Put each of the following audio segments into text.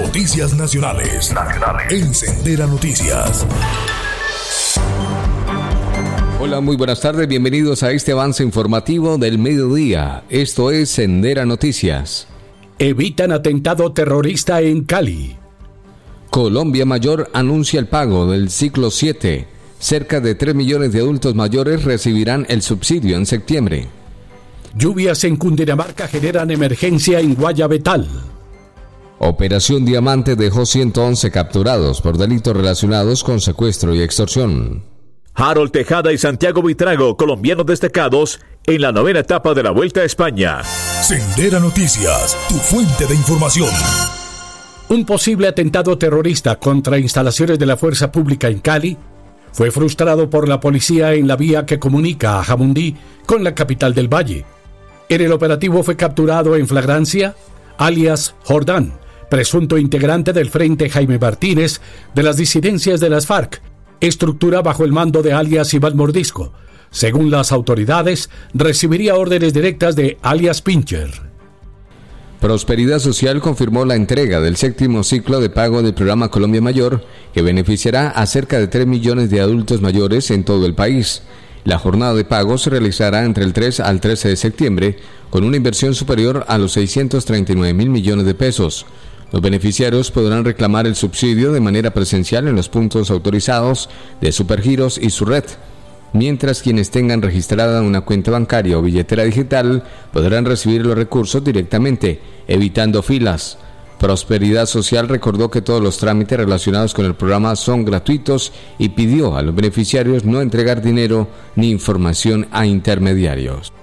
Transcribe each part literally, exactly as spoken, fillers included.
Noticias nacionales. Nacionales. En Sendera Noticias. Hola, muy buenas tardes. Bienvenidos a este avance informativo del mediodía. Esto es Sendera Noticias. Evitan atentado terrorista en Cali. Colombia Mayor anuncia el pago del ciclo siete. Cerca de tres millones de adultos mayores recibirán el subsidio en septiembre. Lluvias en Cundinamarca generan emergencia en Guayabetal. Operación Diamante dejó ciento once capturados por delitos relacionados con secuestro y extorsión. Harold Tejada y Santiago Buitrago, colombianos destacados en la novena etapa de la Vuelta a España. Sendera Noticias, tu fuente de información. Un posible atentado terrorista contra instalaciones de la Fuerza Pública en Cali fue frustrado por la policía en la vía que comunica a Jamundí con la capital del Valle. En el operativo fue capturado en flagrancia alias Jordán, presunto integrante del Frente Jaime Martínez de las disidencias de las FARC, estructura bajo el mando de alias Iván Mordisco. Según las autoridades, recibiría órdenes directas de alias Pincher. Prosperidad Social confirmó la entrega del séptimo ciclo de pago del programa Colombia Mayor, que beneficiará a cerca de tres millones de adultos mayores en todo el país. La jornada de pago se realizará entre el tres al trece de septiembre, con una inversión superior a los seiscientos treinta y nueve mil millones de pesos. Los beneficiarios podrán reclamar el subsidio de manera presencial en los puntos autorizados de Supergiros y su red, mientras quienes tengan registrada una cuenta bancaria o billetera digital podrán recibir los recursos directamente, evitando filas. Prosperidad Social recordó que todos los trámites relacionados con el programa son gratuitos y pidió a los beneficiarios no entregar dinero ni información a intermediarios.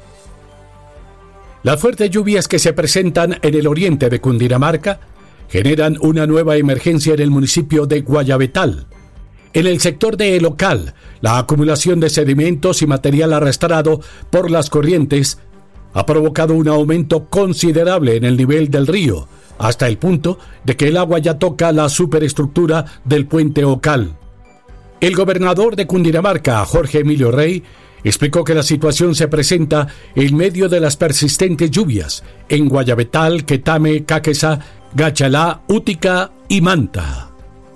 Las fuertes lluvias que se presentan en el oriente de Cundinamarca generan una nueva emergencia en el municipio de Guayabetal. En el sector de El Ocal, la acumulación de sedimentos y material arrastrado por las corrientes ha provocado un aumento considerable en el nivel del río, hasta el punto de que el agua ya toca la superestructura del puente Ocal. El gobernador de Cundinamarca, Jorge Emilio Rey, explicó que la situación se presenta en medio de las persistentes lluvias en Guayabetal, Quetame, Caquesa, Gachalá, Útica y Manta.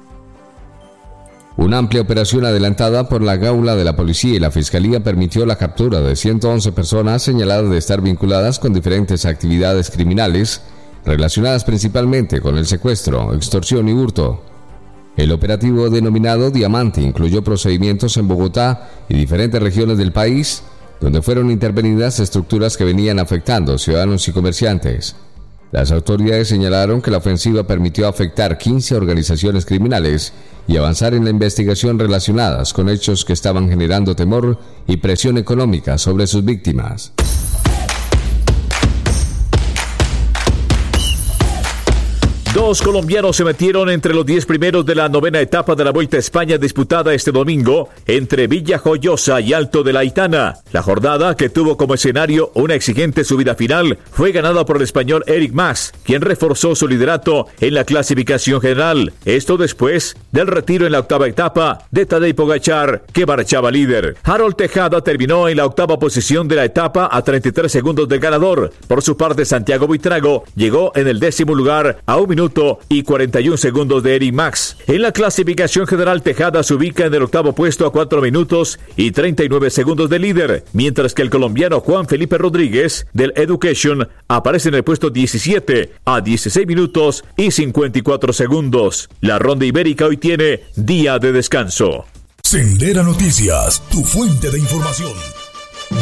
Una amplia operación adelantada por la Gaula de la Policía y la Fiscalía permitió la captura de ciento once personas señaladas de estar vinculadas con diferentes actividades criminales relacionadas principalmente con el secuestro, extorsión y hurto. El operativo denominado Diamante incluyó procedimientos en Bogotá y diferentes regiones del país, donde fueron intervenidas estructuras que venían afectando ciudadanos y comerciantes. Las autoridades señalaron que la ofensiva permitió afectar quince organizaciones criminales y avanzar en la investigación relacionadas con hechos que estaban generando temor y presión económica sobre sus víctimas. Dos colombianos se metieron entre los diez primeros de la novena etapa de la Vuelta a España disputada este domingo entre Villajoyosa y Alto de la Aitana. La jornada, que tuvo como escenario una exigente subida final, fue ganada por el español Eric Mas, quien reforzó su liderato en la clasificación general. Esto después del retiro en la octava etapa de Tadej Pogačar, que marchaba líder. Harold Tejada terminó en la octava posición de la etapa a treinta y tres segundos del ganador. Por su parte, Santiago Buitrago llegó en el décimo lugar a un minuto y cuarenta y un segundos de Eric Max. En la clasificación general, Tejada se ubica en el octavo puesto a cuatro minutos y treinta y nueve segundos de líder, mientras que el colombiano Juan Felipe Rodríguez del Education aparece en el puesto diecisiete a dieciséis minutos y cincuenta y cuatro segundos. La ronda ibérica hoy tiene día de descanso. Sendera Noticias, tu fuente de información.